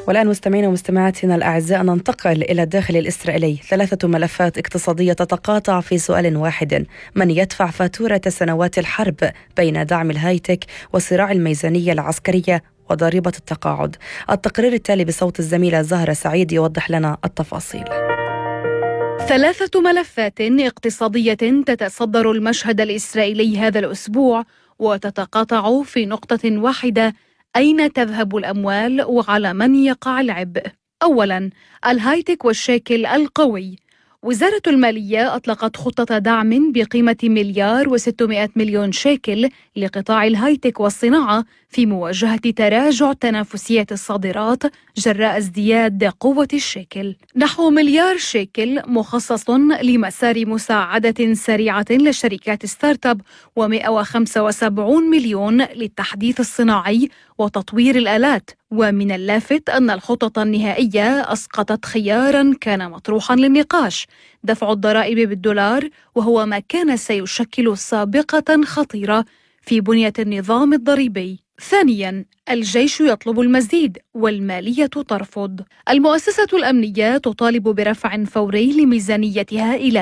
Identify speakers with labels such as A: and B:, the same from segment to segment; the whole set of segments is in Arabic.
A: والآن مستمعينا ومستمعاتنا الأعزاء ننتقل إلى الداخل الإسرائيلي. 3 ملفات اقتصادية تتقاطع في سؤال واحد: من يدفع فاتورة سنوات الحرب بين دعم الهايتك وصراع الميزانية العسكرية وضريبة التقاعد؟ التقرير التالي بصوت الزميلة زهرة سعيد يوضح لنا التفاصيل.
B: 3 ملفات اقتصادية تتصدر المشهد الإسرائيلي هذا الأسبوع وتتقاطع في نقطة واحدة: أين تذهب الأموال وعلى من يقع العبء؟ أولاً، الهايتك والشيكل القوي. وزارة المالية أطلقت خطة دعم بقيمة 1,600,000,000 شيكل لقطاع الهايتك والصناعة في مواجهة تراجع تنافسية الصادرات جراء ازدياد قوة الشيكل. نحو 1,000,000,000 شيكل مخصص لمسار مساعدة سريعة لشركات ستارت اب، و175 مليون للتحديث الصناعي وتطوير الآلات. ومن اللافت أن الخطط النهائية أسقطت خياراً كان مطروحاً للنقاش: دفع الضرائب بالدولار، وهو ما كان سيشكل سابقة خطيرة في بنية النظام الضريبي. ثانياً، الجيش يطلب المزيد والمالية ترفض. المؤسسة الأمنية تطالب برفع فوري لميزانيتها إلى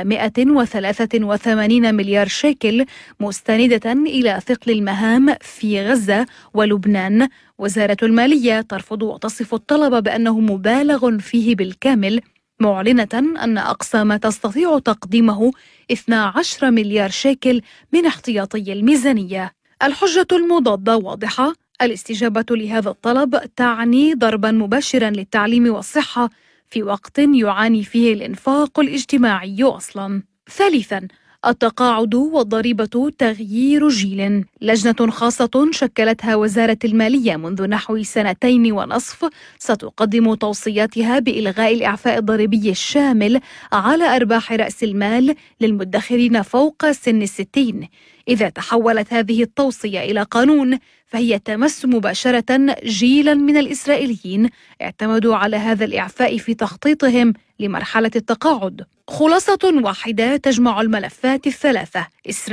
B: 183 مليار شيكل، مستندة إلى ثقل المهام في غزة ولبنان. وزارة المالية ترفض وتصف الطلب بأنه مبالغ فيه بالكامل، معلنة أن أقصى ما تستطيع تقديمه 12 مليار شيكل من احتياطي الميزانية. الحجة المضادة واضحة: الاستجابة لهذا الطلب تعني ضربا مباشرا للتعليم والصحة في وقت يعاني فيه الإنفاق الاجتماعي أصلا. ثالثا، التقاعد والضريبة تغيير جيل. لجنة خاصة شكلتها وزارة المالية منذ نحو 2.5 سنين ستقدم توصياتها بإلغاء الإعفاء الضريبي الشامل على أرباح رأس المال للمدخرين فوق سن 60. إذا تحولت هذه التوصية إلى قانون فهي تمس مباشرة جيلا من الإسرائيليين اعتمدوا على هذا الإعفاء في تخطيطهم لمرحلة التقاعد. خلاصة واحدة تجمع الملفات الثلاثة: